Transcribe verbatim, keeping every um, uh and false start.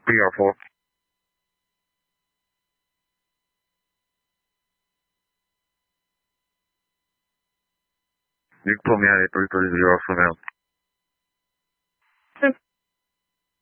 Be careful. You can put me at a three three zero for now.